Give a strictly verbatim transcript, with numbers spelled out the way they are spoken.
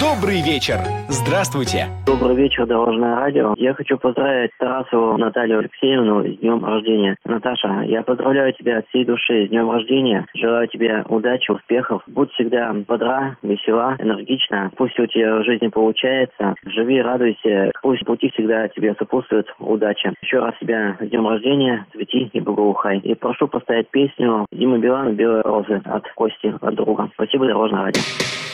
Добрый вечер. Здравствуйте. Добрый вечер, Дорожное радио. Я хочу поздравить Тарасову Наталью Алексеевну с днем рождения. Наташа, я поздравляю тебя от всей души с днем рождения. Желаю тебе удачи, успехов. Будь всегда бодра, весела, энергична. Пусть у тебя в жизни получается. Живи, радуйся. Пусть пути всегда тебе сопутствует удача. Еще раз тебя с днем рождения. Цвети и благоухай. И прошу поставить песню Димы Билана «Белые розы» от Кости, от друга. Спасибо, Дорожное радио.